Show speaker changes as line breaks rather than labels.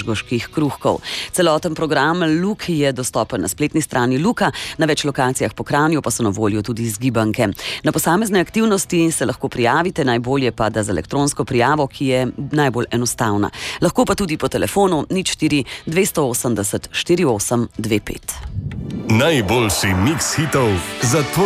mozgoških kruhkov. Celoten program Luk je dostopen na spletni strani Luka, na več lokacijah po Kranju pa so na voljo tudi izgibanke. Na posamezne aktivnosti se lahko prijavite, najbolje pa da z elektronsko prijavo, ki je najbolj enostavna. Lahko pa tudi po telefonu 04 280 4825.
Najboljši miks hitov za tvoj